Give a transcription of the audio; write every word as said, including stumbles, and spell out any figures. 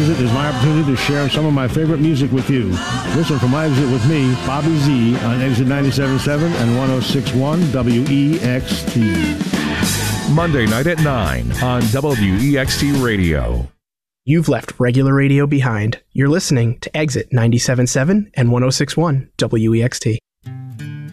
Exit is my opportunity to share some of my favorite music with you. Listen for My Exit with me, Bobby Z, on Exit ninety-seven point seven and one oh six point one W E X T. Monday night at nine on W E X T Radio. You've left regular radio behind. You're listening to Exit ninety-seven point seven and one oh six point one W E X T.